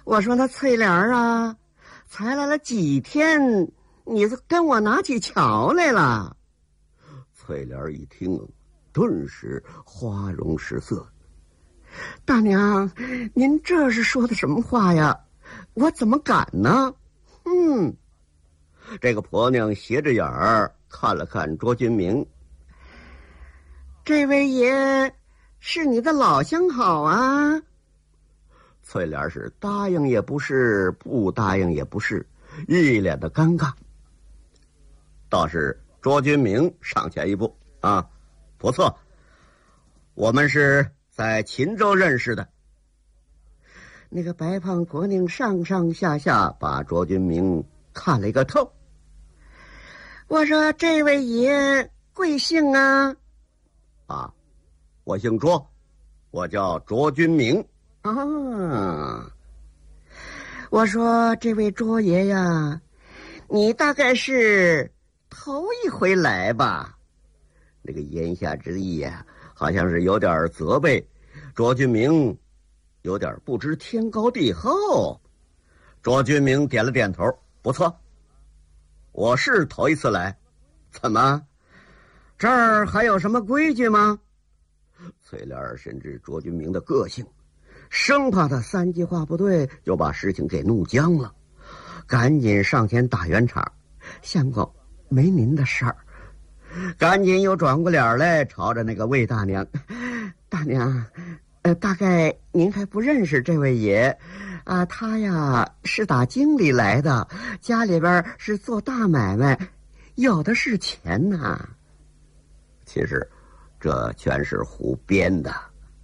我说那翠莲啊，才来了几天，你就跟我拿起桥来了。 翠莲一听，顿时花容失色。 大娘，您这是说的什么话呀？我怎么敢呢？ 这个婆娘斜着眼儿看了看卓君明。 这位爷是你的老相好啊。 翠莲是答应也不是，不答应也不是，一脸的尴尬。倒是卓君明上前一步啊，不错，我们是在秦州认识的。 那个白胖婆娘上上下下把卓君明看了一个透。我说这位爷贵姓啊？ 啊，我姓卓，我叫卓君明。 啊，我说这位卓爷呀，你大概是头一回来吧？ 那个言下之意呀，好像是有点责备卓君明，有点不知天高地厚。卓君明点了点头，不错，我是头一次来。 怎么，这儿还有什么规矩吗？ 翠莲深知卓君明的个性，生怕他三句话不对就把事情给弄僵了，赶紧上前打圆场。 相公，没您的事儿。赶紧又转过脸来，朝着那个魏大娘：“大娘，大概您还不认识这位爷啊？他呀是打京里来的，家里边是做大买卖，有的是钱呐。” 其实这全是胡编的。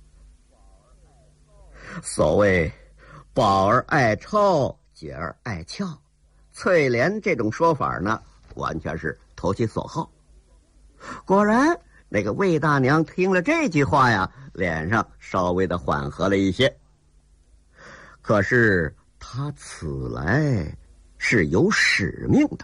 所谓宝儿爱钞，姐儿爱俏，翠莲这种说法呢，完全是投其所好。 果然那个魏大娘听了这句话呀，脸上稍微的缓和了一些。 可是她此来是有使命的。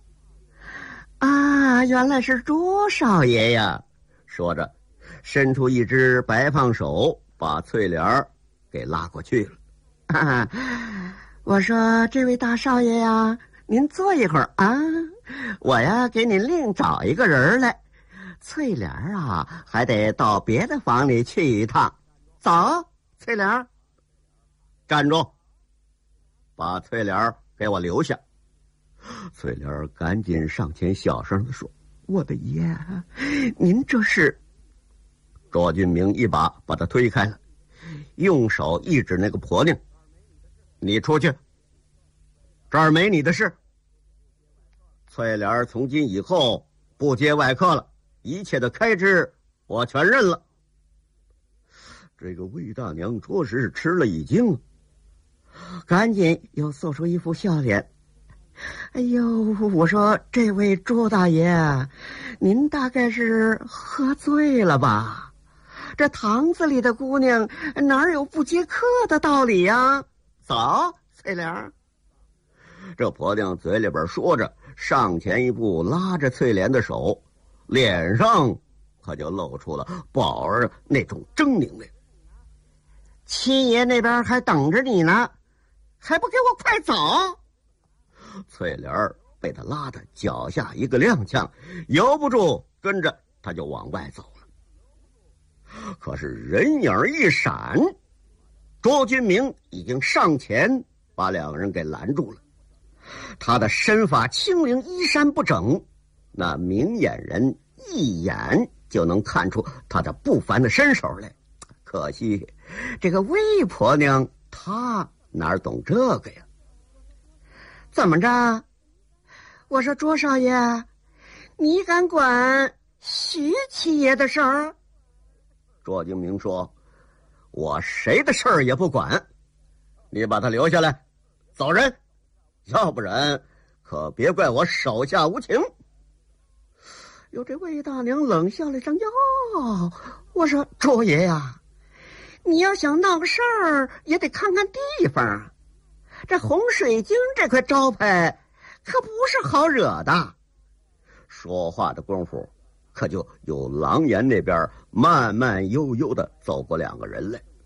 啊，原来是卓少爷呀！ 说着伸出一只白胖手，把翠莲给拉过去了。 我说这位大少爷呀，您坐一会儿啊，我呀给您另找一个人来。翠莲啊，还得到别的房里去一趟。走，翠莲。 站住，把翠莲给我留下。翠莲赶紧上前小声地说：“ 我的爷，您这是……” 卓君明一把把他推开了，用手一指那个婆娘：“你出去，这儿没你的事。翠莲从今以后不接外客了，一切的开支我全认了。”这个魏大娘着实是吃了一惊， 赶紧又做出一副笑脸。哎呦，我说这位卓大爷，您大概是喝醉了吧？这堂子里的姑娘哪有不接客的道理呀？走，翠莲。 这婆娘嘴里边说着，上前一步拉着翠莲的手，脸上可就露出了宝儿那种狰狞来。 七爷那边还等着你呢，还不给我快走！ 翠莲被他拉得脚下一个踉跄，由不住跟着他就往外走了。可是人影一闪，卓君明已经上前把两个人给拦住了。他的身法轻灵，衣衫不整，那明眼人一眼就能看出他的不凡的身手来。可惜这个魏婆娘她哪懂这个呀？ 怎么着？我说卓少爷，你敢管徐七爷的事儿？ 卓君明说：“我谁的事儿也不管，你把他留下来，走人，要不然可别怪我手下无情。” 有这魏大娘冷笑了一声：“哟，我说卓爷呀，你要想闹个事儿，也得看看地方。这红水晶这块招牌可不是好惹的。” 说话的功夫，可就有廊檐那边慢慢悠悠的走过两个人来，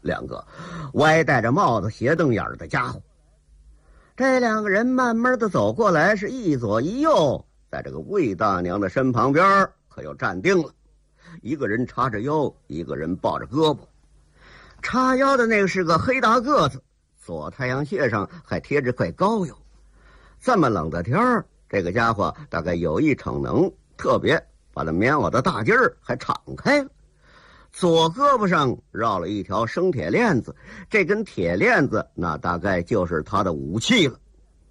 两个歪戴着帽子、斜瞪眼的家伙。这两个人慢慢的走过来，是一左一右，在这个魏大娘的身旁边可又站定了，一个人叉着腰，一个人抱着胳膊。叉腰的那个是个黑大个子，左太阳穴上还贴着块膏药。这么冷的天儿，这个家伙大概有意逞能，特别把那棉袄的大襟儿还敞开了。左胳膊上绕了一条生铁链子，这根铁链子那大概就是他的武器了。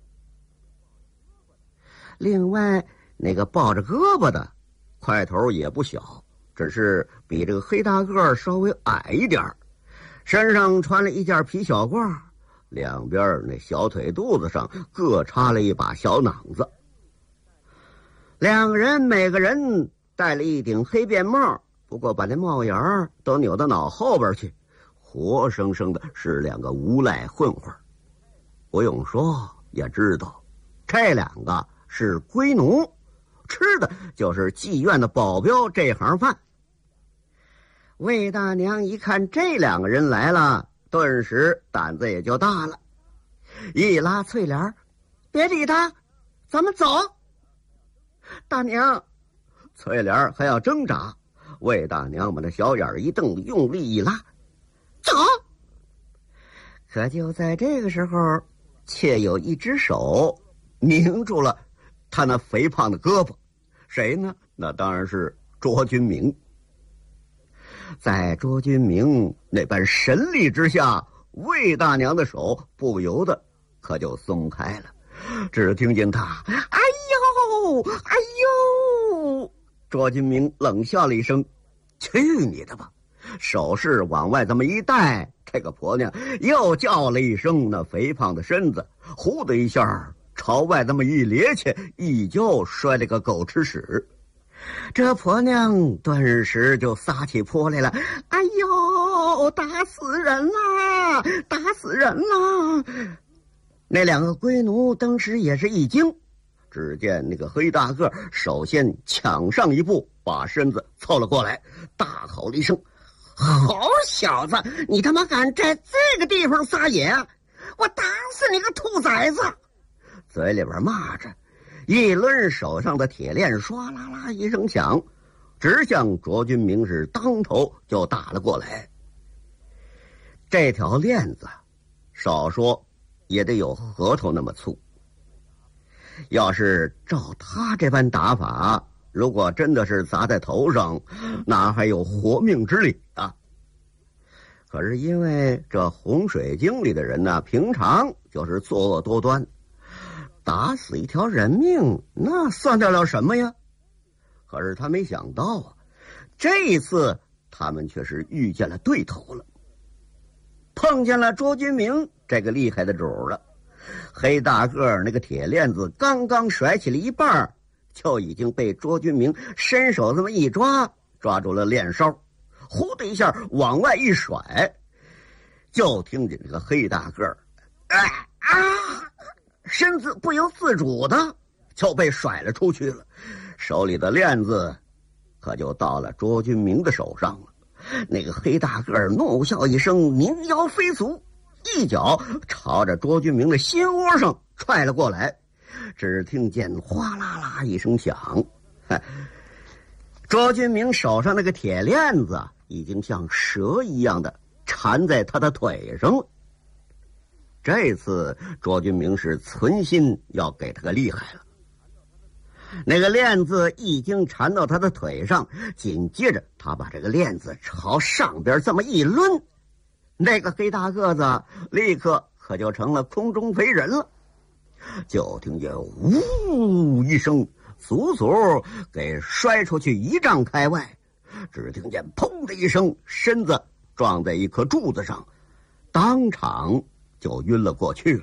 另外那个抱着胳膊的块头也不小，只是比这个黑大个稍微矮一点，身上穿了一件皮小褂，两边那小腿肚子上各插了一把小囊子。两个人每个人戴了一顶黑便帽，不过把那帽檐都扭到脑后边去，活生生的是两个无赖混混。不用说也知道，这两个是龟奴，吃的就是妓院的保镖这行饭。魏大娘一看这两个人来了，顿时胆子也就大了，一拉翠莲：“别理他，咱们走。”大娘，翠莲还要挣扎，魏大娘把那小眼一瞪，用力一拉，走。可就在这个时候，却有一只手拧住了他那肥胖的胳膊。谁呢？那当然是卓君明。在卓君明那般神力之下，魏大娘的手不由得可就松开了，只听见他哎呦哎呦。卓君明冷笑了一声：“去你的吧！”手势往外这么一带，这个婆娘又叫了一声，那肥胖的身子呼的一下朝外这么一趔趄，一跤摔了个狗吃屎。这婆娘顿时就撒起泼来了：“哎呦，打死人啦！打死人啦！”那两个龟奴当时也是一惊，只见那个黑大个首先抢上一步，把身子凑了过来，大吼了一声：“好小子，你他妈敢在这个地方撒野啊！我打死你个兔崽子！”嘴里边骂着，一抡手上的铁链，唰啦啦一声响，直向卓君明是当头就打了过来。这条链子少说也得有核桃那么粗，要是照他这般打法，如果真的是砸在头上，哪还有活命之理啊？可是因为这洪水经里的人呢，平常就是作恶多端，打死一条人命那算得了什么呀？可是他没想到啊，这一次他们却是遇见了对头了，碰见了卓君明这个厉害的主了。黑大个那个铁链子刚刚甩起了一半，就已经被卓君明伸手这么一抓，抓住了链梢，呼的一下往外一甩，就听见这个黑大个身子不由自主的就被甩了出去了，手里的链子可就到了卓君明的手上了。那个黑大个怒笑一声，拧腰飞足，一脚朝着卓君明的心窝上踹了过来。只听见哗啦啦一声响，卓君明手上那个铁链子已经像蛇一样的缠在他的腿上了。这次卓君明是存心要给他个厉害了。那个链子一经缠到他的腿上，紧接着他把这个链子朝上边这么一抡，那个黑大个子立刻可就成了空中飞人了。就听见呜一声，足足给摔出去1丈开外。只听见砰的一声，身子撞在一棵柱子上，当场就晕了过去了。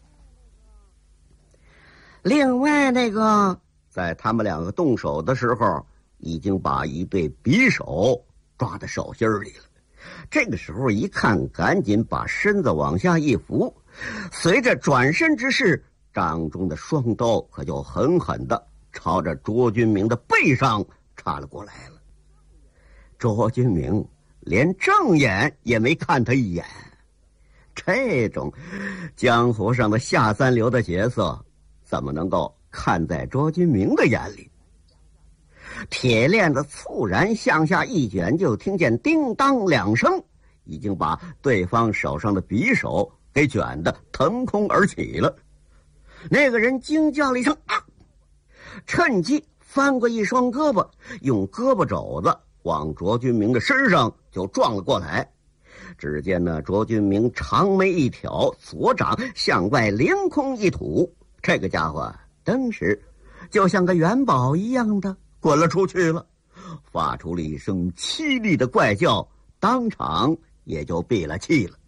另外那个在他们两个动手的时候，已经把一对匕首抓在手心里了。这个时候一看，赶紧把身子往下一扶，随着转身之势，掌中的双刀可就狠狠地朝着卓君明的背上插了过来了。卓君明连正眼也没看他一眼。这种江湖上的下三流的角色，怎么能够看在卓君明的眼里？铁链子猝然向下一卷，就听见叮当两声，已经把对方手上的匕首给卷得腾空而起了。那个人惊叫了一声啊，趁机翻过一双胳膊，用胳膊肘子往卓君明的身上就撞了过来。只见那卓君明长眉一挑，左掌向外凌空一吐，这个家伙当时就像个元宝一样的滚了出去了，发出了一声凄厉的怪叫，当场也就闭了气了。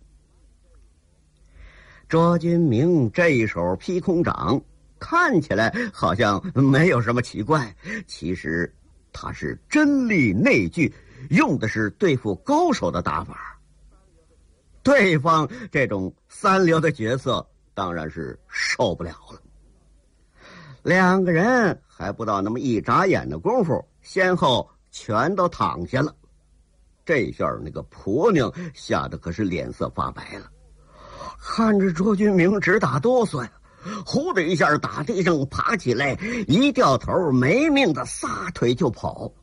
卓君明这一手劈空掌看起来好像没有什么奇怪，其实他是真力内聚，用的是对付高手的打法。对方这种三流的角色当然是受不了了。两个人还不到那么一眨眼的功夫，先后全都躺下了。这下那个婆娘吓得可是脸色发白了，看着卓君明直打哆嗦呀，呼的一下打地上爬起来，一掉头没命的撒腿就跑。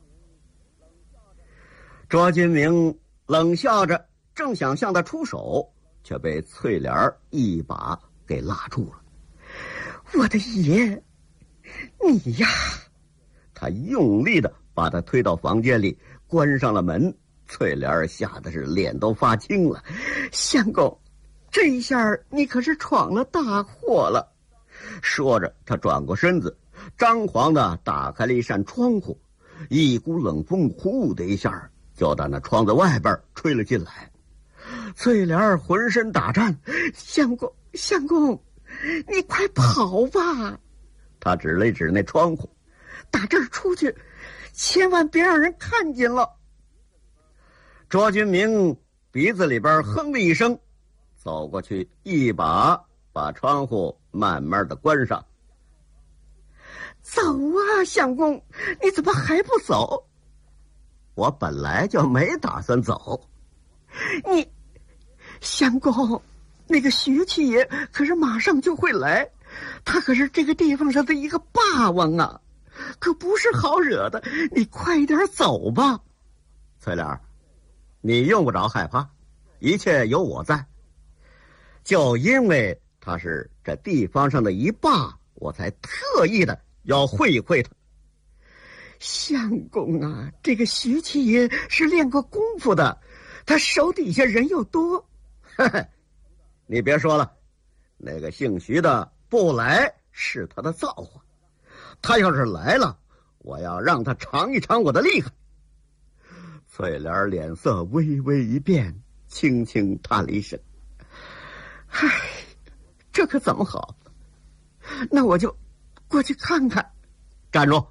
卓君明冷笑着，正想向他出手，却被翠莲一把给拉住了。 我的爷，你呀！ 他用力的把他推到房间里，关上了门。翠莲吓得是脸都发青了。 相公，这一下你可是闯了大祸了。 说着，他转过身子，张狂的打开了一扇窗户，一股冷风呼的一下就到那窗子外边吹了进来。翠莲浑身打颤， 相公，你快跑吧！ 他指了一指那窗户， 打这儿出去，千万别让人看见了。 卓君明鼻子里边哼了一声，走过去一把把窗户慢慢的关上。 走啊，相公，你怎么还不走？ 我本来就没打算走。 你，相公，那个徐七爷可是马上就会来，他可是这个地方上的一个霸王啊，可不是好惹的。你快点走吧。 翠莲，你用不着害怕，一切有我在。就因为他是这地方上的一霸，我才特意的要会一会他。 相公啊，这个徐七爷是练过功夫的，他手底下人又多。 嘿嘿，你别说了，那个姓徐的不来是他的造化，他要是来了，我要让他尝一尝我的厉害。翠莲脸色微微一变，轻轻叹了一声： 唉，这可怎么好？那我就过去看看。 站住！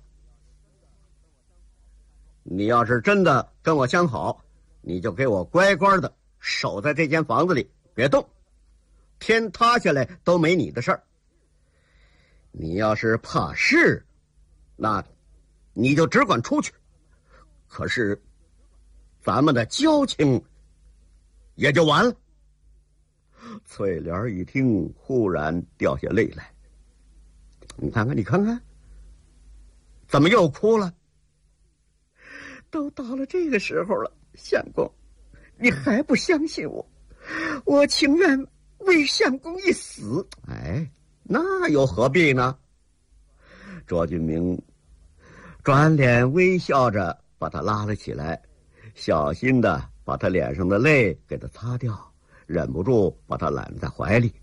你要是真的跟我相好，你就给我乖乖的守在这间房子里，别动，天塌下来都没你的事儿。你要是怕事，那你就只管出去。可是咱们的交情也就完了。翠莲一听，忽然掉下泪来。你看看，怎么又哭了？ 都到了这个时候了，相公，你还不相信我？我情愿为相公一死。 哎，那又何必呢？卓君明转脸微笑着把他拉了起来，小心的把他脸上的泪给他擦掉，忍不住把他揽在怀里。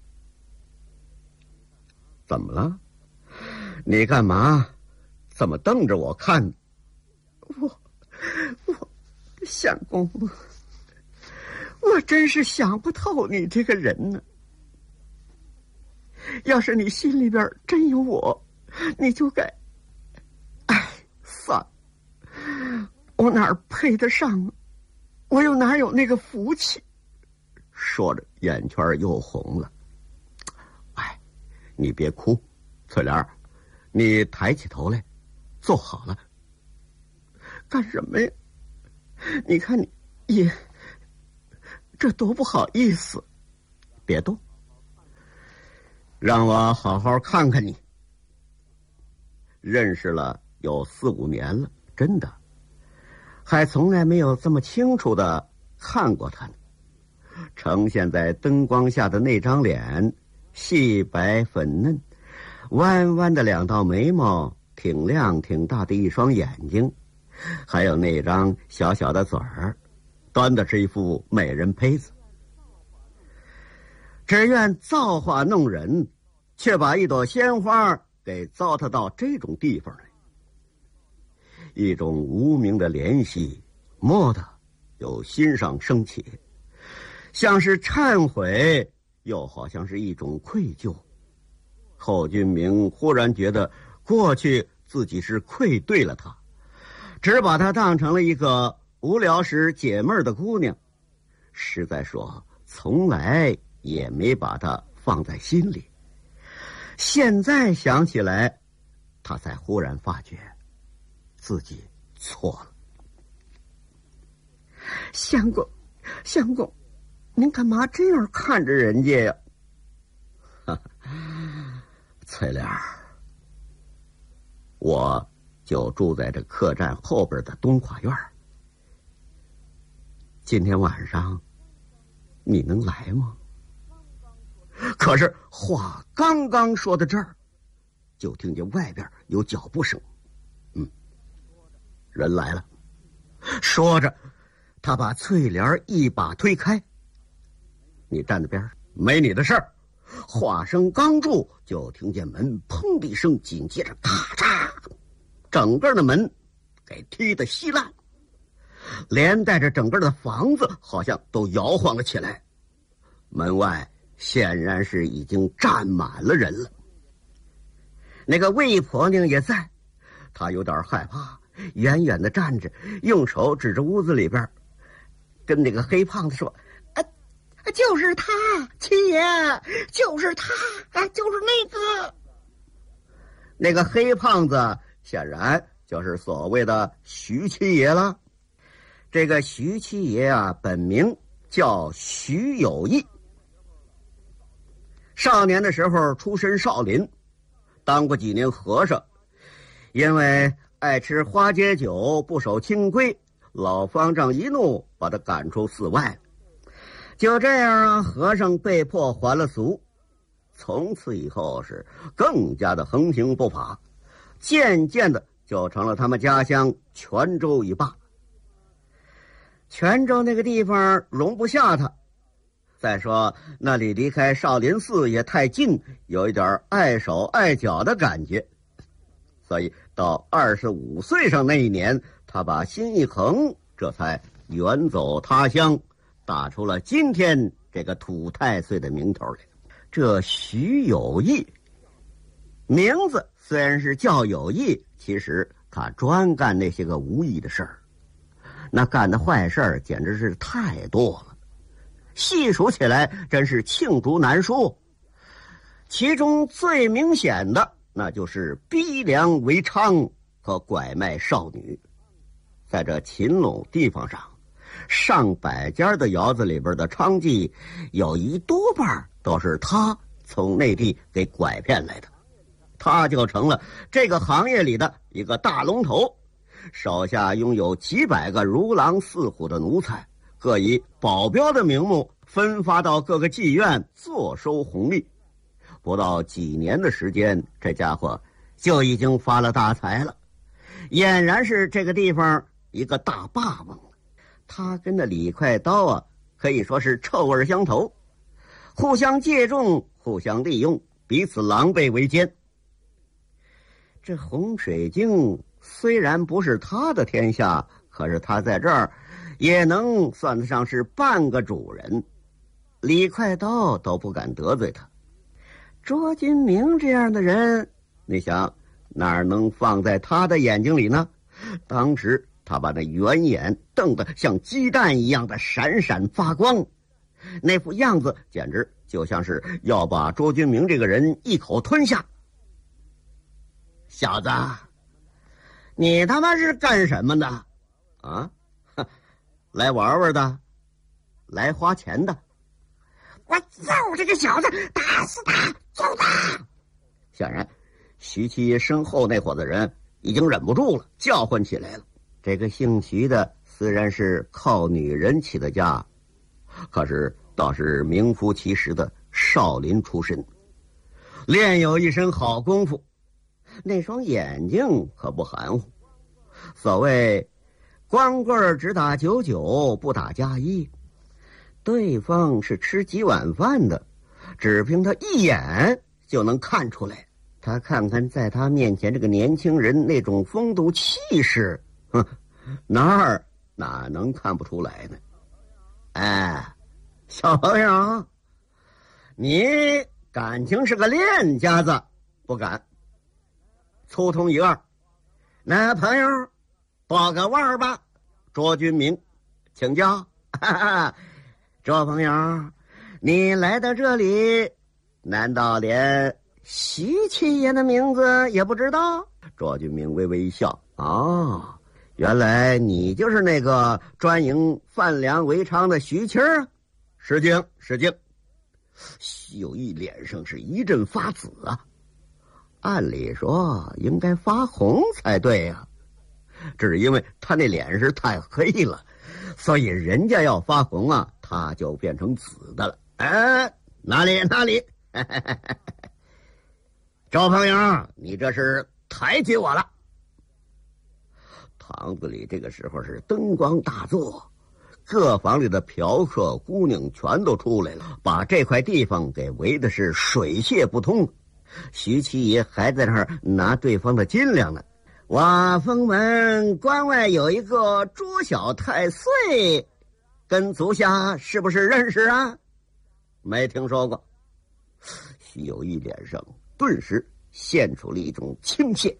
怎么了？你干嘛这么瞪着我看？ 我相公，我真是想不透你这个人呢。要是你心里边真有我，你就该……哎，算了，我哪儿配得上？我又哪有那个福气？ 说着，眼圈又红了。哎，你别哭，翠莲，你抬起头来，坐好了。 干什么呀？你看你也这多不好意思。 别动，让我好好看看你。认识了有4、5年了，真的，还从来没有这么清楚的看过他呢。呈现在灯光下的那张脸，细白粉嫩，弯弯的2道眉毛，挺亮挺大的一双眼睛，还有那张小小的嘴儿，端的是一副美人胚子。只愿造化弄人，却把一朵鲜花给糟蹋到这种地方来。一种无名的怜惜，蓦地又心上升起，像是忏悔，又好像是一种愧疚。后君明忽然觉得过去自己是愧对了他，只把她当成了一个无聊时解闷的姑娘，实在说从来也没把她放在心里。现在想起来，他才忽然发觉自己错了。 相公，相公，您干嘛这样看着人家呀？ 翠莲儿，我就住在这客栈后边的东跨院。今天晚上你能来吗？可是话刚刚说到这儿，就听见外边有脚步声。人来了。说着，他把翠莲一把推开。你站在边上，没你的事儿。话声刚住，就听见门砰的一声，紧接着咔嚓，整个的门给踢得稀烂，连带着整个的房子好像都摇晃了起来。门外显然是已经站满了人了。那个魏婆娘也在，她有点害怕，远远的站着，用手指着屋子里边，跟那个黑胖子说：“ 就是他，七爷，就是他，就是那个。” 那个黑胖子显然就是所谓的徐七爷了。这个徐七爷啊，本名叫徐有义。少年的时候出身少林，当过几年和尚，因为爱吃花街酒，不守清规，老方丈一怒，把他赶出寺外。就这样啊，和尚被迫还了俗，从此以后是更加的横行不法，渐渐的就成了他们家乡泉州一霸。泉州那个地方容不下他，再说那里离开少林寺也太近，有一点碍手碍脚的感觉，所以到25岁上那一年，他把心一横，这才远走他乡，打出了今天这个土太岁的名头来。这徐有义名字虽然是叫有义，其实他专干那些个无义的事儿，那干的坏事儿简直是太多了，细数起来真是罄竹难书。其中最明显的那就是逼良为娼和拐卖少女。在这秦陇地方上，上百家的窑子里边的娼妓，有一多半都是他从内地给拐骗来的，他就成了这个行业里的一个大龙头，手下拥有几百个如狼似虎的奴才，各以保镖的名目分发到各个妓院坐收红利。不到几年的时间，这家伙就已经发了大财了，俨然是这个地方一个大霸王。他跟那李快刀啊，可以说是臭味相投，互相借重，互相利用，彼此狼狈为奸。这洪水镜虽然不是他的天下，可是他在这儿也能算得上是半个主人，李快刀都不敢得罪他。卓金明这样的人，你想哪能放在他的眼睛里呢？当时他把那圆眼瞪得像鸡蛋一样的闪闪发光，那副样子简直就像是要把卓君明这个人一口吞下。小子，你他妈是干什么的？啊，来玩玩的？ 来花钱的。 我就这个小子，打死他，就打！ 显然，徐七爷身后那伙子人已经忍不住了，叫唤起来了。这个姓徐的虽然是靠女人起的家，可是倒是名副其实的少林出身，练有一身好功夫，那双眼睛可不含糊。所谓光棍只打99，不打加1。对方是吃几碗饭的，只凭他一眼就能看出来。他看看在他面前这个年轻人那种风度气势，哪能看不出来呢？哎，小朋友，你感情是个练家子，不敢。粗通一二，那朋友报个腕吧。卓君明，请教。卓朋友，你来到这里，难道连徐七爷的名字也不知道？卓君明微微一笑，原来你就是那个专营贩粮为娼的徐七儿。失敬。徐有义脸上是一阵发紫啊，按理说应该发红才对呀，只是因为他那脸是太黑了，所以人家要发红啊，他就变成紫的了。哪里周朋友，你这是抬举我了。堂子里这个时候是灯光大作，各房里的嫖客姑娘全都出来了，把这块地方给围的是水泄不通。徐七爷还在那儿拿对方的斤两呢。瓦峰门关外有一个朱小太岁，跟足下是不是认识啊？没听说过。徐有义脸上顿时现出了一种亲切。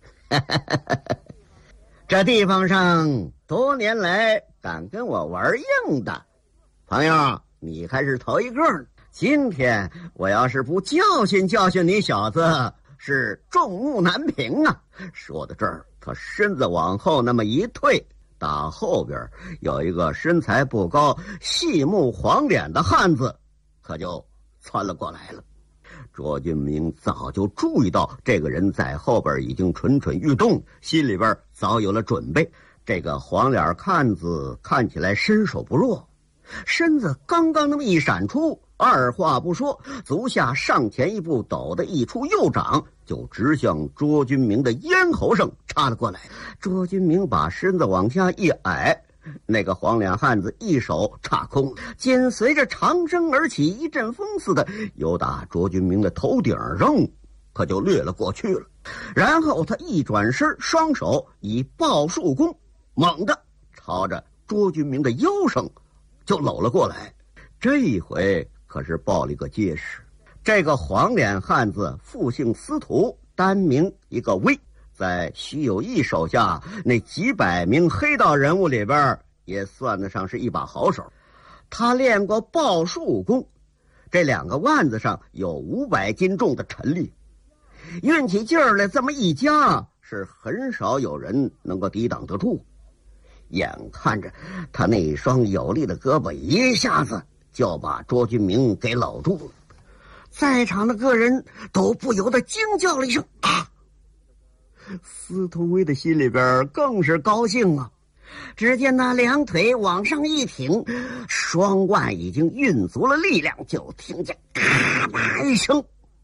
这地方上多年来敢跟我玩硬的朋友，你还是头一个呢。今天我要是不教训你小子，是众目难平啊！说到这儿，他身子往后那么一退，打后边有一个身材不高、细目黄脸的汉子，可就窜了过来了。卓君明早就注意到这个人在后边已经蠢蠢欲动，心里边早有了准备。这个黄脸汉子看起来身手不弱，身子刚刚那么一闪出，二话不说，足下上前一步，抖的一出右掌，就直向卓君明的咽喉上插了过来。卓君明把身子往下一矮，那个黄脸汉子一手插空，紧随着长声而起，一阵风似的由打卓君明的头顶上可就掠了过去了。然后他一转身，双手以抱树功猛地朝着卓君明的腰上就搂了过来。这一回可是抱了一个结实。这个黄脸汉子复姓司徒，单名一个魏，在徐有义手下那几百名黑道人物里边也算得上是一把好手。他练过抱树功，这两个腕子上有500斤重的陈力，运起劲儿来这么一夹，是很少有人能够抵挡得住。眼看着他那双有力的胳膊一下子就把卓君明给搂住了，在场的个人都不由得惊叫了一声啊！司徒威的心里边更是高兴啊！只见那两腿往上一挺，双腕已经运足了力量，就听见咔吧一声，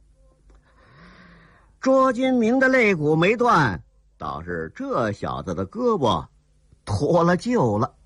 卓君明的肋骨没断，倒是这小子的胳膊脱了臼了。